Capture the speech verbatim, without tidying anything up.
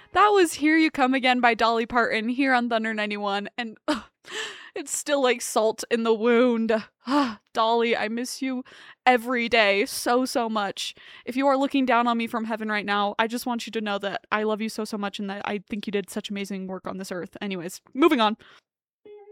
That was Here You Come Again by Dolly Parton here on Thunder ninety-one, and ugh, it's still like salt in the wound. Ah, Dolly, I miss you every day so, so much. If you are looking down on me from heaven right now, I just want you to know that I love you so, so much and that I think you did such amazing work on this earth. Anyways, moving on.